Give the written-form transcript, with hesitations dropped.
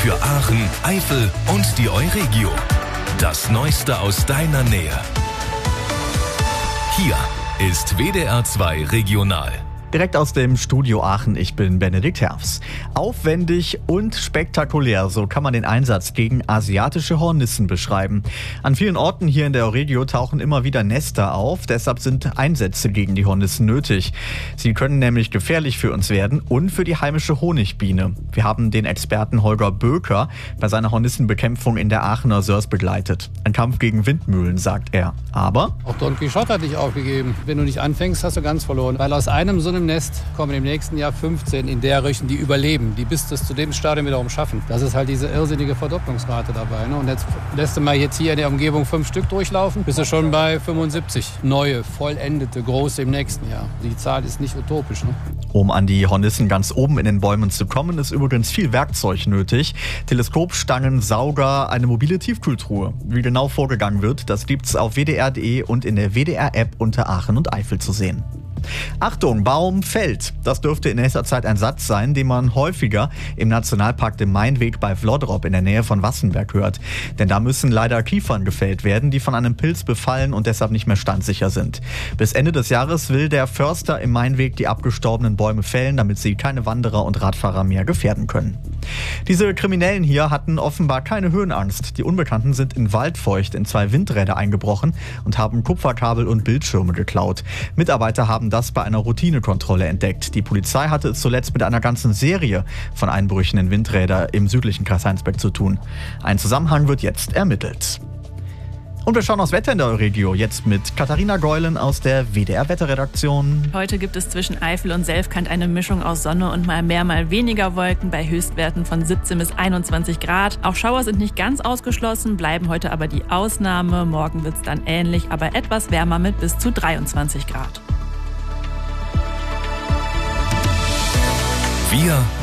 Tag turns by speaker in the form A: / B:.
A: für Aachen, Eifel und die Euregio. Das Neueste aus deiner Nähe. Hier ist WDR 2 Regional.
B: Direkt aus dem Studio Aachen, ich bin Benedikt Herfs. Aufwendig und spektakulär, so kann man den Einsatz gegen asiatische Hornissen beschreiben. An vielen Orten hier in der Euregio tauchen immer wieder Nester auf, deshalb sind Einsätze gegen die Hornissen nötig. Sie können nämlich gefährlich für uns werden und für die heimische Honigbiene. Wir haben den Experten Holger Böker bei seiner Hornissenbekämpfung in der Aachener Sörs begleitet. Ein Kampf gegen Windmühlen, sagt er. Aber
C: auch Don Quixote hat nicht aufgegeben. Wenn du nicht anfängst, hast du ganz verloren. Weil aus einem so einem Nest kommen im nächsten Jahr 15 in der Richtung, die überleben, die bis zu dem Stadium wiederum schaffen. Das ist halt diese irrsinnige Verdopplungsrate dabei. Ne? Und jetzt lässt du mal jetzt hier in der Umgebung 5 Stück durchlaufen, bist du schon bei 75 neue, vollendete, große im nächsten Jahr. Die Zahl ist nicht utopisch. Ne?
B: Um an die Hornissen ganz oben in den Bäumen zu kommen, ist übrigens viel Werkzeug nötig. Teleskopstangen, Sauger, eine mobile Tiefkühltruhe. Wie genau vorgegangen wird, das gibt's auf wdr.de und in der WDR-App unter Aachen und Eifel zu sehen. Achtung, Baum fällt. Das dürfte in nächster Zeit ein Satz sein, den man häufiger im Nationalpark dem Mainweg bei Vlodrop in der Nähe von Wassenberg hört. Denn da müssen leider Kiefern gefällt werden, die von einem Pilz befallen und deshalb nicht mehr standsicher sind. Bis Ende des Jahres will der Förster im Mainweg die abgestorbenen Bäume fällen, damit sie keine Wanderer und Radfahrer mehr gefährden können. Diese Kriminellen hier hatten offenbar keine Höhenangst. Die Unbekannten sind in Waldfeucht in 2 Windräder eingebrochen und haben Kupferkabel und Bildschirme geklaut. Mitarbeiter haben das bei einer Routinekontrolle entdeckt. Die Polizei hatte es zuletzt mit einer ganzen Serie von Einbrüchen in Windräder im südlichen Kreis Heinsberg zu tun. Ein Zusammenhang wird jetzt ermittelt. Und wir schauen aufs Wetter in der Euregio, jetzt mit Katharina Geulen aus der WDR-Wetterredaktion.
D: Heute gibt es zwischen Eifel und Selfkant eine Mischung aus Sonne und mal mehr, mal weniger Wolken bei Höchstwerten von 17 bis 21 Grad. Auch Schauer sind nicht ganz ausgeschlossen, bleiben heute aber die Ausnahme. Morgen wird es dann ähnlich, aber etwas wärmer mit bis zu 23 Grad.
A: Wir